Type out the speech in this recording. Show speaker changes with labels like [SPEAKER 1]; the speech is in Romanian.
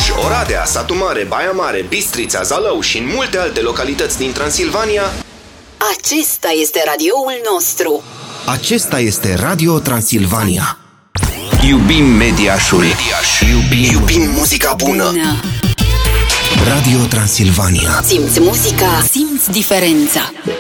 [SPEAKER 1] Oradea, Satu Mare, Baia Mare, Bistrița, Zalău și în multe alte localități din Transilvania.
[SPEAKER 2] Acesta este radioul nostru.
[SPEAKER 3] Acesta este Radio Transilvania.
[SPEAKER 1] Iubim Mediașul. Iubim muzica bună.
[SPEAKER 3] Radio Transilvania.
[SPEAKER 2] Simți muzica, simți diferența.